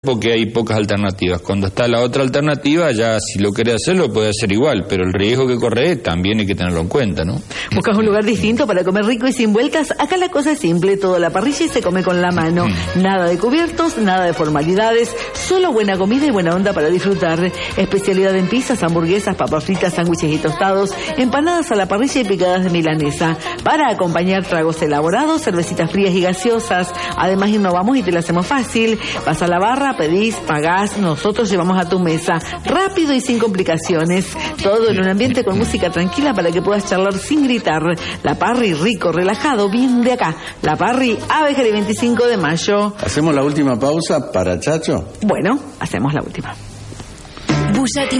porque hay pocas alternativas. Cuando está la otra alternativa, ya si lo quiere hacer, lo puede hacer igual, pero el riesgo que corre también hay que tenerlo en cuenta, ¿no? ¿Buscas un lugar distinto para comer rico y sin vueltas? Acá la cosa es simple, toda la parrilla y se come con la mano. Nada de cubiertos, nada de formalidades, solo buena comida y buena onda para disfrutar. Especialidad en pizzas, hamburguesas, papas fritas, sándwiches y tostados, empanadas a la parrilla y picadas de milanesa. Para acompañar tragos elaborados, cervecitas frías y gaseosas. Además innovamos y te lo hacemos fácil. Vas a la barra, pedís, pagás, nosotros llevamos a tu mesa. Rápido y sin complicaciones. Todo en un ambiente con música tranquila para que puedas charlar sin gritar. La Parry, rico, relajado, bien de acá. La Parry, Abejar y 25 de mayo. ¿Hacemos la última pausa para Chacho? Bueno, hacemos la última.